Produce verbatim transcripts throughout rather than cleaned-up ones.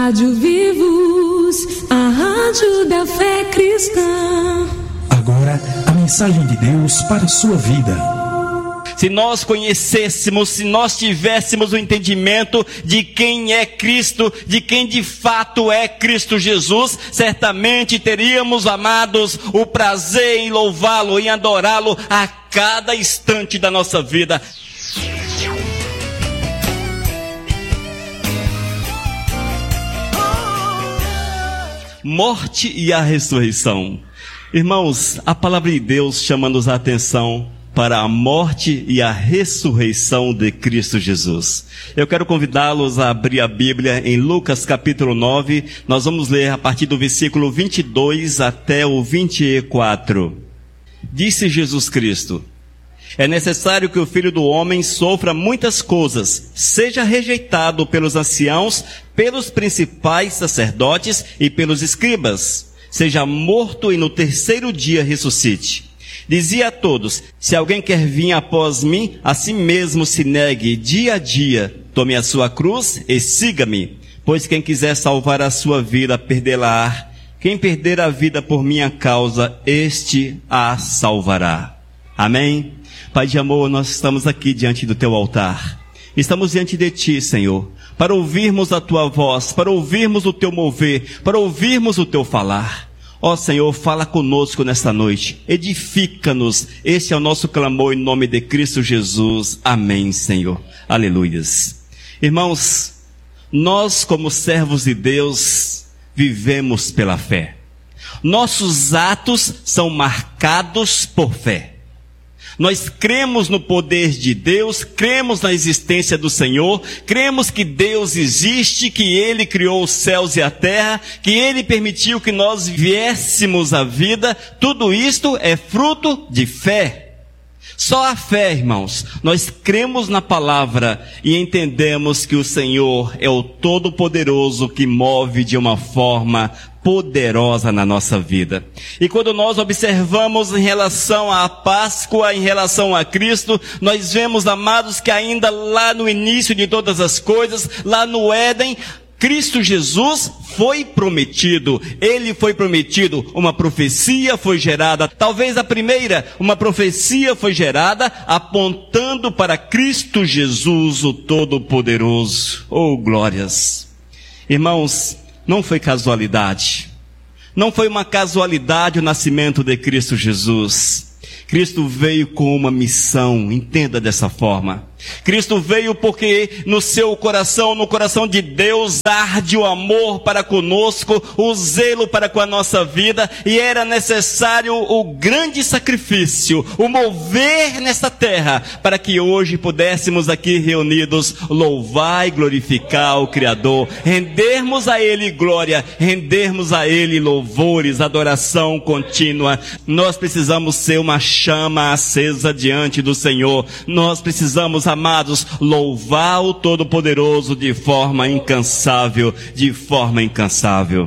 Rádio Vivos, a rádio da fé cristã. Agora, a mensagem de Deus para a sua vida. Se nós conhecêssemos, se nós tivéssemos o entendimento de quem é Cristo, de quem de fato é Cristo Jesus, certamente teríamos, amados, o prazer em louvá-lo, em adorá-lo a cada instante da nossa vida. Morte e a ressurreição. Irmãos, a palavra de Deus chama-nos a atenção para a morte e a ressurreição de Cristo Jesus. Eu quero convidá-los a abrir a Bíblia em Lucas capítulo nove. Nós vamos ler a partir do versículo vinte e dois até o vinte e quatro. Disse Jesus Cristo: é necessário que o Filho do Homem sofra muitas coisas, seja rejeitado pelos anciãos, pelos principais sacerdotes e pelos escribas, seja morto e no terceiro dia ressuscite. Dizia a todos: se alguém quer vir após mim, a si mesmo se negue dia a dia, tome a sua cruz e siga-me. Pois quem quiser salvar a sua vida, perdê-la-á. Quem perder a vida por minha causa, este a salvará. Amém? Pai de amor, nós estamos aqui diante do teu altar. Estamos diante de ti, Senhor, para ouvirmos a tua voz, para ouvirmos o teu mover, para ouvirmos o teu falar. Ó Senhor, fala conosco nesta noite, edifica-nos. Este é o nosso clamor em nome de Cristo Jesus. Amém, Senhor. Aleluias. Irmãos, nós como servos de Deus, vivemos pela fé. Nossos atos são marcados por fé. Nós cremos no poder de Deus, cremos na existência do Senhor, cremos que Deus existe, que Ele criou os céus e a terra, que Ele permitiu que nós viéssemos à vida. Tudo isto é fruto de fé. Só a fé, irmãos. Nós cremos na palavra e entendemos que o Senhor é o Todo-Poderoso que move de uma forma poderosa na nossa vida. E quando nós observamos em relação à Páscoa, em relação a Cristo, nós vemos, amados, que ainda lá no início de todas as coisas, lá no Éden, Cristo Jesus foi prometido. Ele foi prometido, uma profecia foi gerada. Talvez a primeira, uma profecia foi gerada apontando para Cristo Jesus, o Todo-Poderoso. Oh, glórias! Irmãos, não foi casualidade. Não foi uma casualidade o nascimento de Cristo Jesus. Cristo veio com uma missão, entenda dessa forma. Cristo veio porque no seu coração, no coração de Deus, arde o amor para conosco, o zelo para com a nossa vida, e era necessário o grande sacrifício, o mover nesta terra, para que hoje pudéssemos aqui reunidos louvar e glorificar o Criador, rendermos a Ele glória, rendermos a Ele louvores, adoração contínua. Nós precisamos ser uma chama acesa diante do Senhor. Nós precisamos, amados, louvar o Todo-Poderoso de forma incansável, de forma incansável.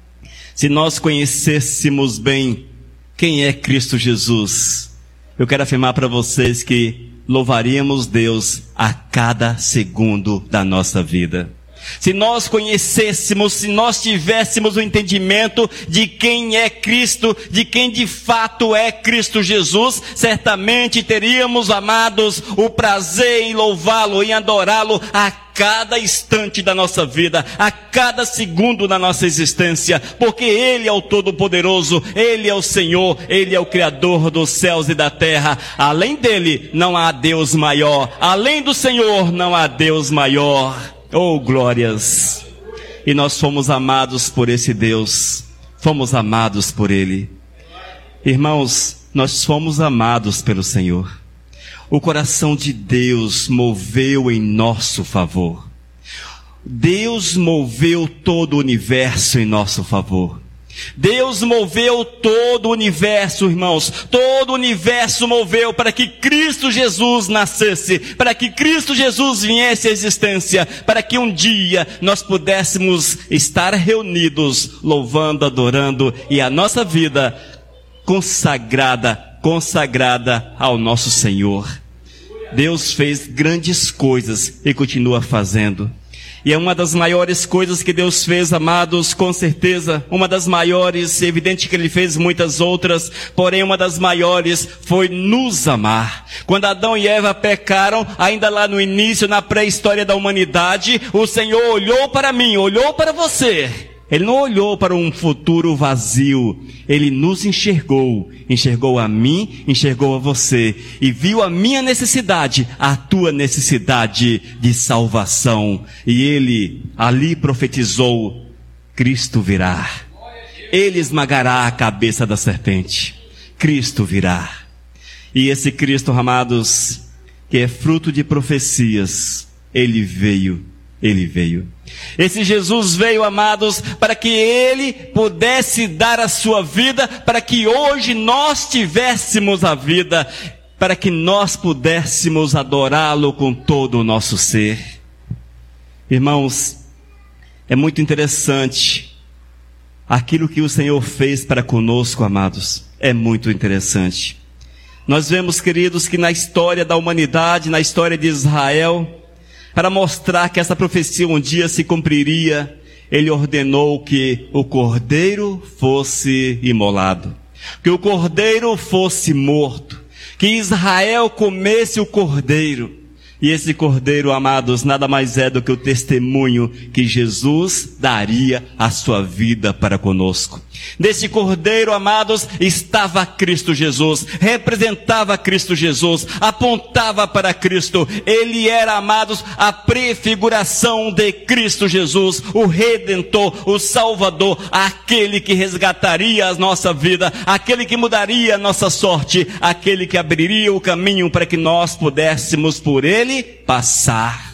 Se nós conhecêssemos bem quem é Cristo Jesus, eu quero afirmar para vocês que louvaríamos Deus a cada segundo da nossa vida. Se nós conhecêssemos, se nós tivéssemos o entendimento de quem é Cristo, de quem de fato é Cristo Jesus, certamente teríamos, amados, o prazer em louvá-lo, em adorá-lo a cada instante da nossa vida, a cada segundo da nossa existência, porque Ele é o Todo-Poderoso, Ele é o Senhor, Ele é o Criador dos céus e da terra. Além dele não há Deus maior, além do Senhor não há Deus maior. Oh, glórias! E nós fomos amados por esse Deus, fomos amados por Ele. Irmãos, nós fomos amados pelo Senhor. O coração de Deus moveu em nosso favor. Deus moveu todo o universo em nosso favor. Deus moveu todo o universo, irmãos, todo o universo moveu para que Cristo Jesus nascesse, para que Cristo Jesus viesse à existência, para que um dia nós pudéssemos estar reunidos, louvando, adorando, e a nossa vida consagrada, consagrada ao nosso Senhor. Deus fez grandes coisas e continua fazendo. E é uma das maiores coisas que Deus fez, amados, com certeza. Uma das maiores, evidente que Ele fez muitas outras, porém uma das maiores foi nos amar. Quando Adão e Eva pecaram, ainda lá no início, na pré-história da humanidade, o Senhor olhou para mim, olhou para você. Ele não olhou para um futuro vazio. Ele nos enxergou. Enxergou a mim, enxergou a você. E viu a minha necessidade, a tua necessidade de salvação. E Ele ali profetizou: Cristo virá. Ele esmagará a cabeça da serpente. Cristo virá. E esse Cristo, amados, que é fruto de profecias, Ele veio. Ele veio. Esse Jesus veio, amados, para que Ele pudesse dar a sua vida, para que hoje nós tivéssemos a vida, para que nós pudéssemos adorá-lo com todo o nosso ser. Irmãos, é muito interessante aquilo que o Senhor fez para conosco, amados. É muito interessante. Nós vemos, queridos, que na história da humanidade, na história de Israel, para mostrar que essa profecia um dia se cumpriria, Ele ordenou que o cordeiro fosse imolado, que o cordeiro fosse morto, que Israel comesse o cordeiro. E esse cordeiro, amados, nada mais é do que o testemunho que Jesus daria a sua vida para conosco. Nesse cordeiro, amados, estava Cristo Jesus, representava Cristo Jesus, apontava para Cristo. Ele era, amados, a prefiguração de Cristo Jesus, o Redentor, o Salvador, aquele que resgataria a nossa vida, aquele que mudaria a nossa sorte, aquele que abriria o caminho para que nós pudéssemos por Ele passar.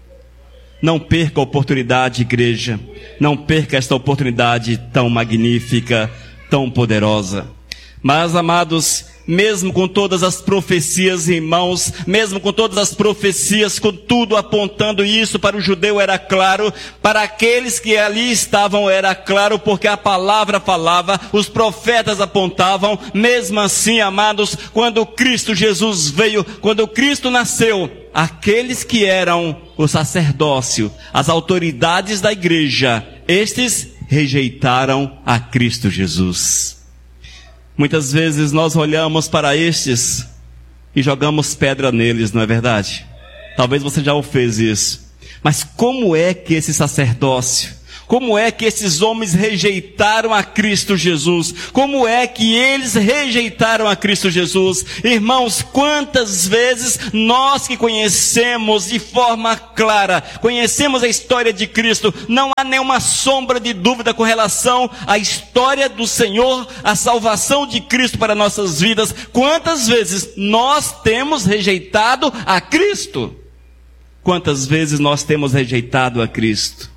Não perca a oportunidade, igreja. Não perca esta oportunidade tão magnífica, tão poderosa. Mas, amados, mesmo com todas as profecias, irmãos, mesmo com todas as profecias, com tudo apontando isso, para o judeu era claro, para aqueles que ali estavam era claro, porque a palavra falava, os profetas apontavam. Mesmo assim, amados, quando Cristo Jesus veio, quando Cristo nasceu, aqueles que eram o sacerdócio, as autoridades da igreja, estes rejeitaram a Cristo Jesus. Muitas vezes nós olhamos para estes e jogamos pedra neles, não é verdade? Talvez você já o fez isso. Mas como é que esse sacerdócio, como é que esses homens rejeitaram a Cristo Jesus? Como é que eles rejeitaram a Cristo Jesus? Irmãos, quantas vezes nós que conhecemos de forma clara, conhecemos a história de Cristo, não há nenhuma sombra de dúvida com relação à história do Senhor, a salvação de Cristo para nossas vidas. Quantas vezes nós temos rejeitado a Cristo? Quantas vezes nós temos rejeitado a Cristo?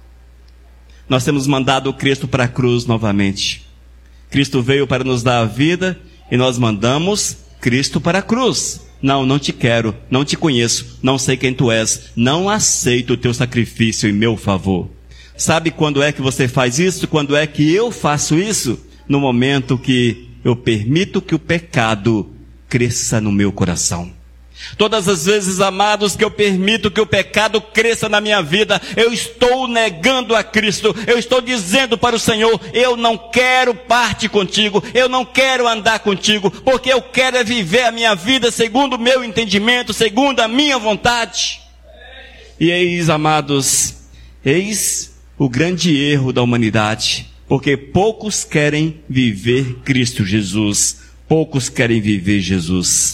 Nós temos mandado Cristo para a cruz novamente. Cristo veio para nos dar a vida e nós mandamos Cristo para a cruz. Não, não te quero, não te conheço, não sei quem tu és, não aceito o teu sacrifício em meu favor. Sabe quando é que você faz isso? Quando é que eu faço isso? No momento que eu permito que o pecado cresça no meu coração. Todas as vezes, amados, que eu permito que o pecado cresça na minha vida, eu estou negando a Cristo, eu estou dizendo para o Senhor: eu não quero parte contigo, eu não quero andar contigo, porque eu quero é viver a minha vida segundo o meu entendimento, segundo a minha vontade. E eis, amados, eis o grande erro da humanidade, porque poucos querem viver Cristo Jesus, poucos querem viver Jesus.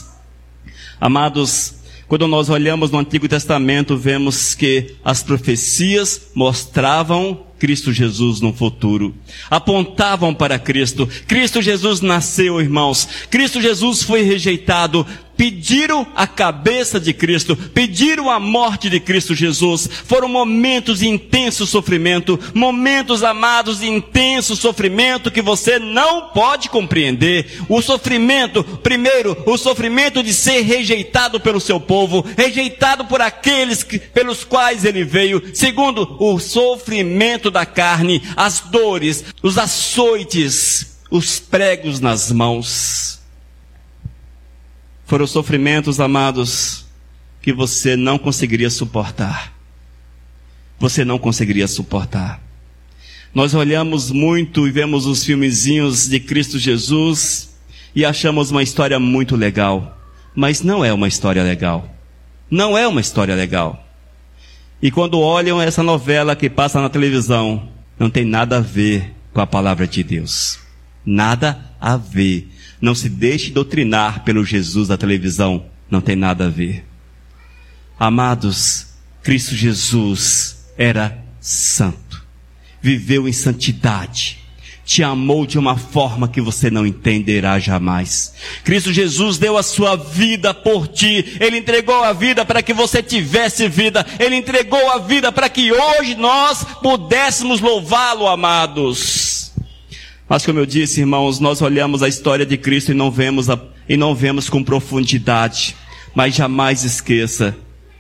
Amados, quando nós olhamos no Antigo Testamento, vemos que as profecias mostravam Cristo Jesus no futuro, apontavam para Cristo. Cristo Jesus nasceu, irmãos. Cristo Jesus foi rejeitado. Pediram a cabeça de Cristo, pediram a morte de Cristo Jesus. Foram momentos de intenso sofrimento, momentos, amados, de intenso sofrimento que você não pode compreender. O sofrimento, primeiro, o sofrimento de ser rejeitado pelo seu povo, rejeitado por aqueles que, pelos quais ele veio. Segundo, o sofrimento da carne, as dores, os açoites, os pregos nas mãos. Foram sofrimentos, amados, que você não conseguiria suportar. você não conseguiria suportar. Nós olhamos muito e vemos os filmezinhos de Cristo Jesus e achamos uma história muito legal, mas não é uma história legal. Não é uma história legal. E quando olham essa novela que passa na televisão, não tem nada a ver com a palavra de Deus. Nada a ver. Não se deixe doutrinar pelo Jesus da televisão. Não tem nada a ver. Amados, Cristo Jesus era santo. Viveu em santidade. Te amou de uma forma que você não entenderá jamais. Cristo Jesus deu a sua vida por ti. Ele entregou a vida para que você tivesse vida. Ele entregou a vida para que hoje nós pudéssemos louvá-lo, amados. Mas como eu disse, irmãos, nós olhamos a história de Cristo e não vemos, a, e não vemos com profundidade. Mas jamais esqueça,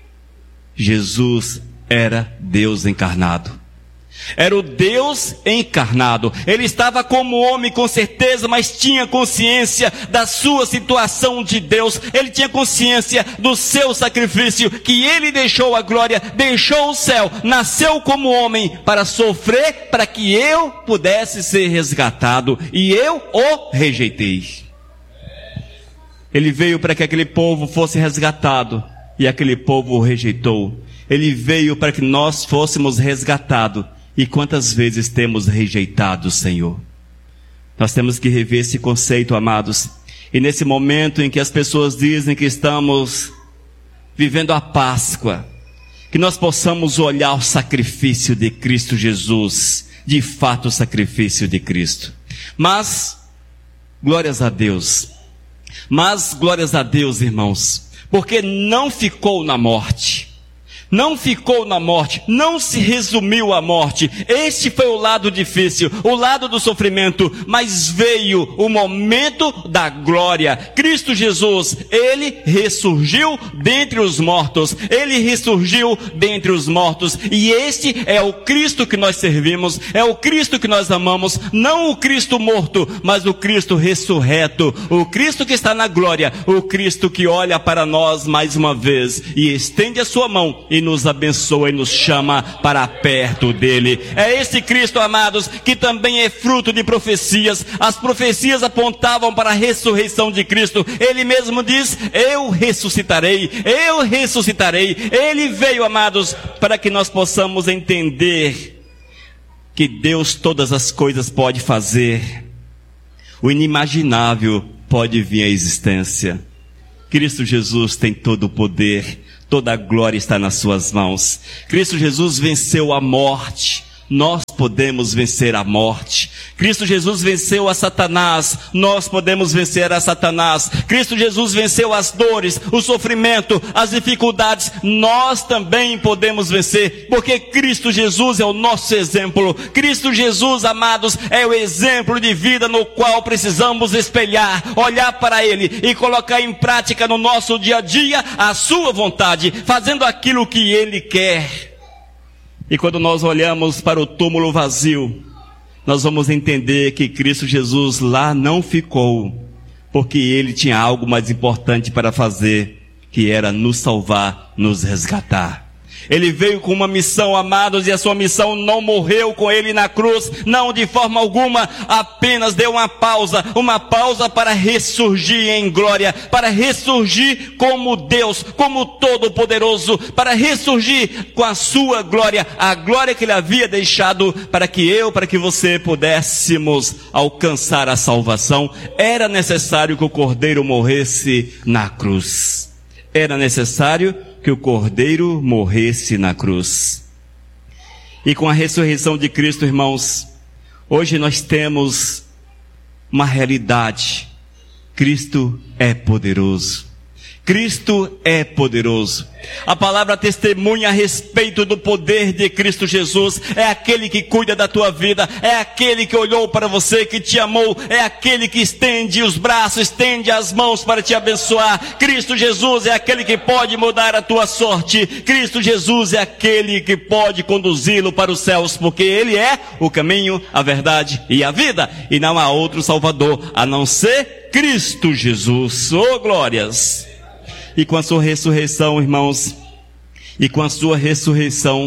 Jesus era Deus encarnado. Era o Deus encarnado. Ele estava como homem com certeza, mas tinha consciência da sua situação de Deus. Ele tinha consciência do seu sacrifício, que ele deixou a glória, deixou o céu, nasceu como homem para sofrer, para que eu pudesse ser resgatado. E eu o rejeitei. Ele veio para que aquele povo fosse resgatado, e aquele povo o rejeitou. Ele veio para que nós fôssemos resgatados. E quantas vezes temos rejeitado o Senhor? Nós temos que rever esse conceito, amados. E nesse momento em que as pessoas dizem que estamos vivendo a Páscoa, que nós possamos olhar o sacrifício de Cristo Jesus, de fato o sacrifício de Cristo. Mas, glórias a Deus, mas glórias a Deus, irmãos, porque não ficou na morte. Não ficou na morte, não se resumiu à morte. Este foi o lado difícil, o lado do sofrimento, mas veio o momento da glória. Cristo Jesus, ele ressurgiu dentre os mortos, ele ressurgiu dentre os mortos, e este é o Cristo que nós servimos, é o Cristo que nós amamos, não o Cristo morto, mas o Cristo ressurreto, o Cristo que está na glória, o Cristo que olha para nós mais uma vez e estende a sua mão e nos abençoa e nos chama para perto dele. É esse Cristo, amados, que também é fruto de profecias. As profecias apontavam para a ressurreição de Cristo. Ele mesmo diz: eu ressuscitarei, eu ressuscitarei. Ele veio, amados, para que nós possamos entender que Deus todas as coisas pode fazer. O inimaginável pode vir à existência. Cristo Jesus tem todo o poder. Toda a glória está nas suas mãos. Cristo Jesus venceu a morte. Nós podemos vencer a morte. Cristo Jesus venceu a Satanás. Nós podemos vencer a Satanás. Cristo Jesus venceu as dores, o sofrimento, as dificuldades. Nós também podemos vencer, porque Cristo Jesus é o nosso exemplo. Cristo Jesus, amados, é o exemplo de vida no qual precisamos espelhar, olhar para Ele e colocar em prática no nosso dia a dia a sua vontade, fazendo aquilo que Ele quer. E quando nós olhamos para o túmulo vazio, nós vamos entender que Cristo Jesus lá não ficou, porque Ele tinha algo mais importante para fazer, que era nos salvar, nos resgatar. Ele veio com uma missão, amados, e a sua missão não morreu com Ele na cruz, não de forma alguma, apenas deu uma pausa, uma pausa para ressurgir em glória, para ressurgir como Deus, como Todo-Poderoso, para ressurgir com a sua glória, a glória que Ele havia deixado para que eu, para que você pudéssemos alcançar a salvação. Era necessário que o Cordeiro morresse na cruz. Era necessário que o Cordeiro morresse na cruz. E com a ressurreição de Cristo, irmãos, hoje nós temos uma realidade. Cristo é poderoso. Cristo é poderoso. A palavra testemunha a respeito do poder de Cristo Jesus. É aquele que cuida da tua vida, é aquele que olhou para você, que te amou, é aquele que estende os braços, estende as mãos para te abençoar. Cristo Jesus é aquele que pode mudar a tua sorte. Cristo Jesus é aquele que pode conduzi-lo para os céus, porque Ele é o caminho, a verdade e a vida, e não há outro Salvador a não ser Cristo Jesus. Oh, glórias! E com a sua ressurreição, irmãos, e com a sua ressurreição,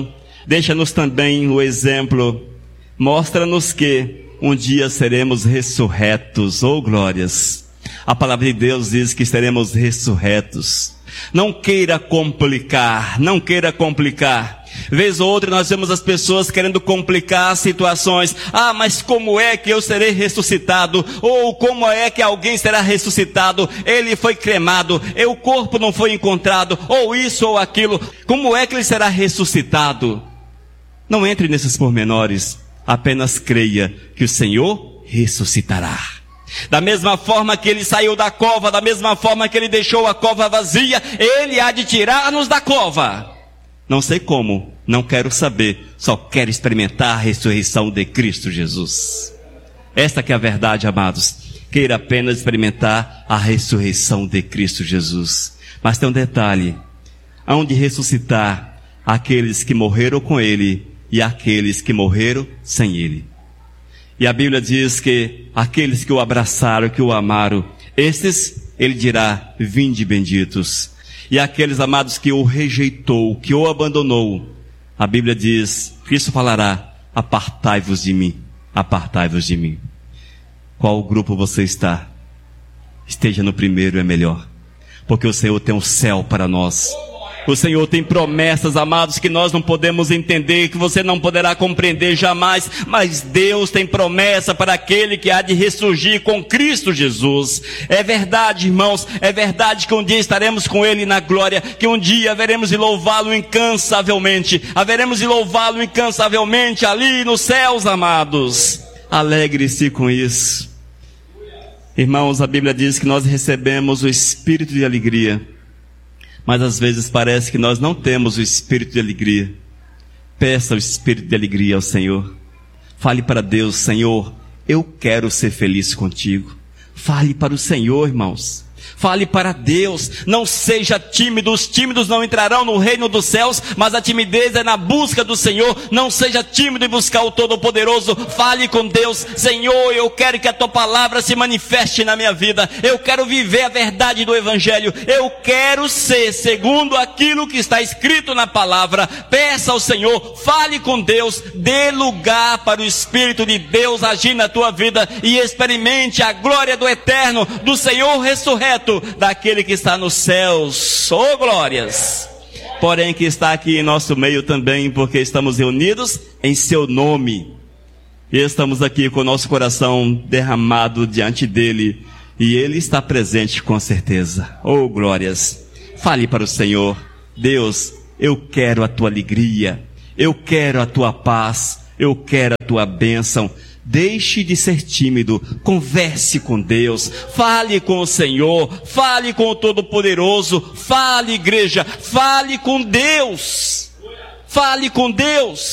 Deixa-nos também o exemplo, mostra-nos que um dia seremos ressurretos, oh glórias. A palavra de Deus diz que seremos ressurretos. Não queira complicar, não queira complicar. Vez ou outra nós vemos as pessoas querendo complicar as situações. Ah, mas como é que eu serei ressuscitado? Ou como é que alguém será ressuscitado? Ele foi cremado, e o corpo não foi encontrado, ou isso ou aquilo. Como é que ele será ressuscitado? Não entre nesses pormenores, apenas creia que o Senhor ressuscitará. Da mesma forma que ele saiu da cova, da mesma forma que ele deixou a cova vazia, ele há de tirar-nos da cova. Não sei como, não quero saber, só quero experimentar a ressurreição de Cristo Jesus. Esta que é a verdade, amados. Queira apenas experimentar a ressurreição de Cristo Jesus. Mas tem um detalhe, hão de ressuscitar aqueles que morreram com ele e aqueles que morreram sem ele. E a Bíblia diz que aqueles que o abraçaram, que o amaram, estes, ele dirá, vinde benditos. E aqueles, amados, que o rejeitou, que o abandonou, a Bíblia diz, Cristo falará, apartai-vos de mim, apartai-vos de mim. Qual grupo você está? Esteja no primeiro é melhor, porque o Senhor tem um céu para nós. O Senhor tem promessas, amados, que nós não podemos entender, que você não poderá compreender jamais, mas Deus tem promessa para aquele que há de ressurgir com Cristo Jesus. É verdade, irmãos, é verdade que um dia estaremos com Ele na glória, que um dia haveremos de louvá-lo incansavelmente, haveremos de louvá-lo incansavelmente ali nos céus, amados. Alegre-se com isso. Irmãos, a Bíblia diz que nós recebemos o espírito de alegria, mas às vezes parece que nós não temos o espírito de alegria. Peça o espírito de alegria ao Senhor. Fale para Deus, Senhor, eu quero ser feliz contigo. Fale para o Senhor, irmãos. Fale para Deus, não seja tímido, os tímidos não entrarão no reino dos céus, mas a timidez é na busca do Senhor. Não seja tímido em buscar o Todo-Poderoso. Fale com Deus, Senhor, eu quero que a tua palavra se manifeste na minha vida, eu quero viver a verdade do Evangelho, eu quero ser segundo aquilo que está escrito na palavra. Peça ao Senhor, fale com Deus, dê lugar para o Espírito de Deus agir na tua vida e experimente a glória do eterno, do Senhor ressurreto, daquele que está nos céus. Oh glórias! Porém que está aqui em nosso meio também, porque estamos reunidos em seu nome, e estamos aqui com o nosso coração derramado diante dele, e ele está presente com certeza. Oh glórias! Fale para o Senhor, Deus, eu quero a tua alegria, eu quero a tua paz, eu quero a tua bênção. Deixe de ser tímido, converse com Deus, fale com o Senhor, fale com o Todo-Poderoso, fale, igreja, fale com Deus, fale com Deus.